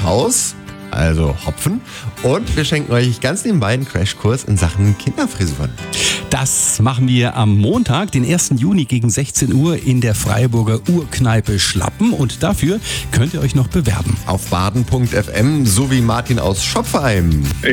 Haus, also Hopfen. Und wir schenken euch ganz nebenbei einen Crashkurs in Sachen Kinderfrisuren. Das machen wir am Montag, den 1. Juni gegen 16 Uhr in der Freiburger Urkneipe Schlappen. Und dafür könnt ihr euch noch bewerben. Auf baden.fm, so wie Martin aus Schopfheim.